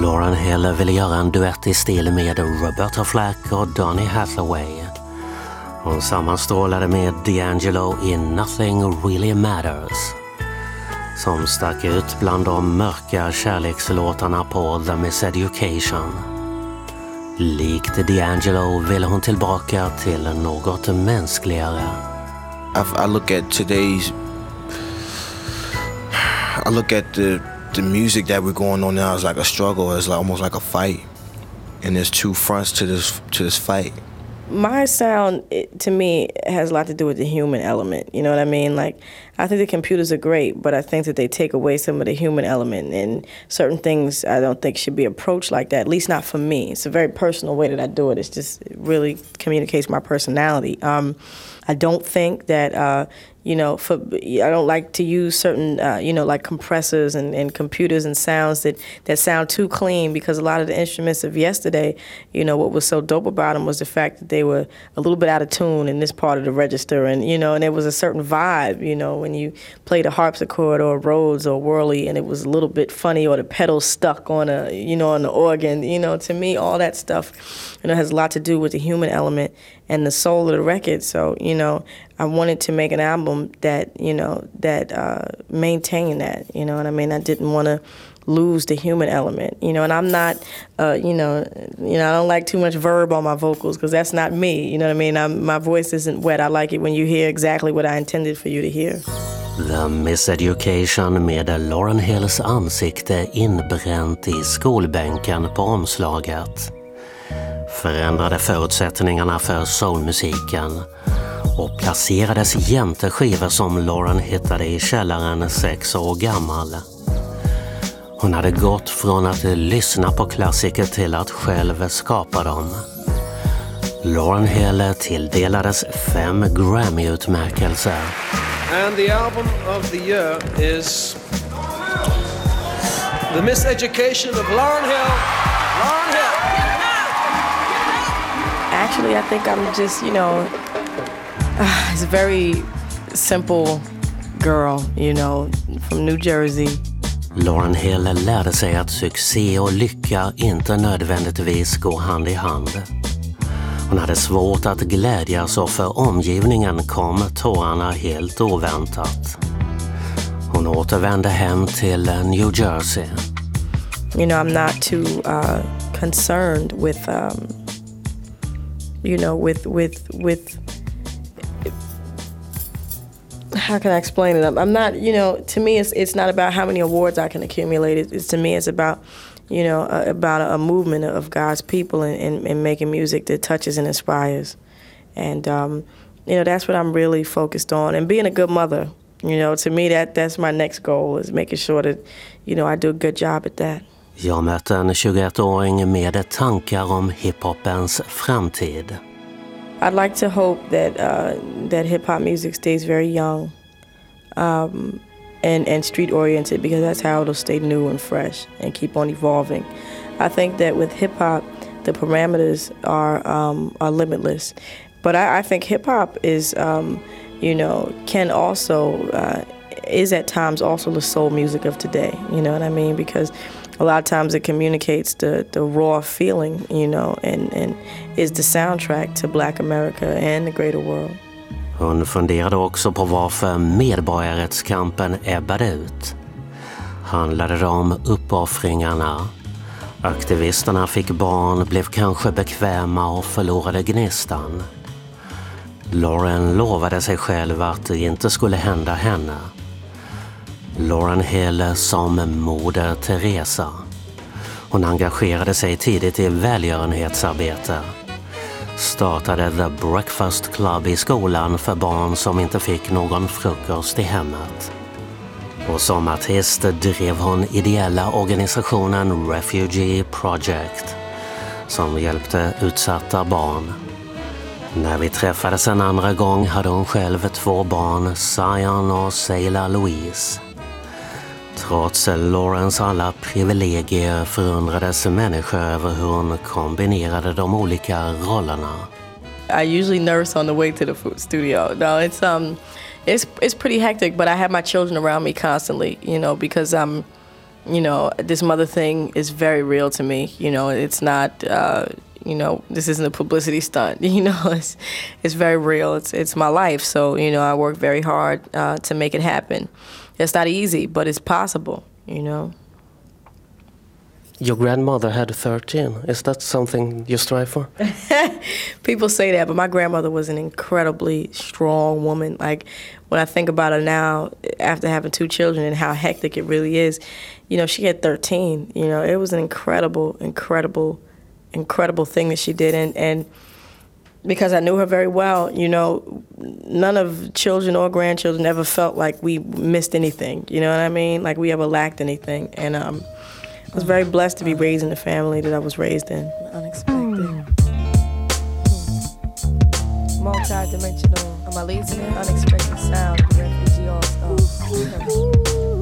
Lauryn Hill ville göra en duett i stil med Roberta Flack och Donny Hathaway. Hon sammanstrålade med D'Angelo i Nothing Really Matters, som stack ut bland de mörka kärlekslåtarna på The Miseducation. Likt D'Angelo ville hon tillbaka till något mänskligare. I look at the music that we're going on now as like a struggle. It's like almost like a fight, and there's two fronts to this fight. My sound, to me, has a lot to do with the human element. You know what I mean? Like, I think the computers are great, but I think that they take away some of the human element, and certain things I don't think should be approached like that, at least not for me. It's a very personal way that I do it. It really communicates my personality. I don't think that, I don't like to use certain, like compressors and computers and sounds that sound too clean, because a lot of the instruments of yesterday, what was so dope about them was the fact that they were a little bit out of tune in this part of the register, and there was a certain vibe, when you played a harpsichord or a Rhodes or a Whirly, and it was a little bit funny, or the pedals stuck on on the organ. To me, all that stuff, has a lot to do with the human element and the soul of the record. So, I wanted to make an album that maintained that, what I mean? I didn't want to lose the human element, and I'm not, I don't like too much verb on my vocals, because that's not me, what I mean? My voice isn't wet. I like it when you hear exactly what I intended for you to hear. The Miseducation med Lauryn Hills ansikte inbränt i skolbänken på omslaget förändrade förutsättningarna för soulmusiken och placerades jämte skivor som Lauryn hittade i källaren 6 år gammal. Hon hade gått från att lyssna på klassiker till att själv skapa dem. Lauryn Hill tilldelades 5 Grammy-utmärkelser. And the album of the year is The Miseducation of Lauryn Hill. Lauryn Hill. Actually, I think I'm just, it's a very simple girl, from New Jersey. Lauryn Hill lärde sig att succé och lycka inte nödvändigtvis går hand i hand. Hon hade svårt att glädjas, och för omgivningen kom tårarna helt oväntat. Hon återvände hem till New Jersey. I'm not too concerned with with how can I explain it? I'm not, to me it's not about how many awards I can accumulate. To me it's about, about a movement of God's people and making music that touches and inspires. And, that's what I'm really focused on. And being a good mother, to me that's my next goal, is making sure that, I do a good job at that. Jag mötte en 21-åring med tankar om hiphopens framtid. I'd like to hope that hip-hop music stays very young and street-oriented, because that's how it'll stay new and fresh and keep on evolving. I think that with hip-hop, the parameters are limitless. But I think hip-hop is, can also, is at times also the soul music of today, you know what I mean? Because a lot of times it communicates the raw feeling, and is the soundtrack to Black America and the greater world. Hon funderade också på varför medborgarrättskampen ebbade ut. Handlade det om uppoffringarna? Aktivisterna fick barn, blev kanske bekväma och förlorade gnistan. Lauryn lovade sig själv att det inte skulle hända henne. Lauryn Hill som moder Teresa. Hon engagerade sig tidigt i välgörenhetsarbete. Startade The Breakfast Club i skolan för barn som inte fick någon frukost i hemmet. Och som artist drev hon ideella organisationen Refugee Project, som hjälpte utsatta barn. När vi träffades en andra gång hade hon själv 2 barn, Zion och Selah Louise. Trots Lauryns alla privilegier förundrades människor över hur hon kombinerade de olika rollerna. I usually nurse on the way to the studio. No, it's pretty hectic, but I have my children around me constantly, because you know, this mother thing is very real to me. You know, it's not, you know, this isn't a publicity stunt. You know, it's very real. It's my life. So, you know, I work very hard to make it happen. It's not easy, but it's possible, you know. Your grandmother had 13. Is that something you strive for? People say that, but my grandmother was an incredibly strong woman. Like, when I think about her now, after having 2 children and how hectic it really is, you know, she had 13. You know, it was an incredible thing that she did. And because I knew her very well, you know, none of children or grandchildren ever felt like we missed anything. You know what I mean? Like we ever lacked anything. And I was very blessed to be raised in the family that I was raised in. Unexpected. Multi-dimensional. Am I losing it? Unexpected sound.